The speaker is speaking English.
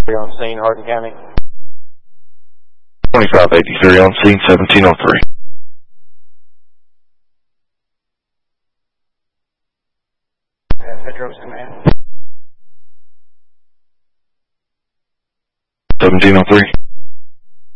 On scene, Hardin County. 2583 on scene, 1703. Petros Command. 1703.